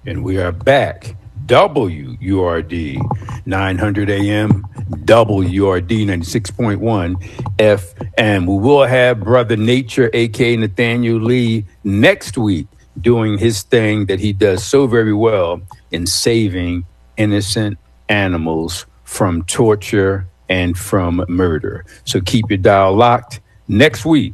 And we are back. WURD 900 AM, WURD 96.1 FM. We will have Brother Nature, a.k.a. Nathaniel Lee, next week doing his thing that he does so very well in saving innocent animals from torture and from murder. So keep your dial locked. Next week,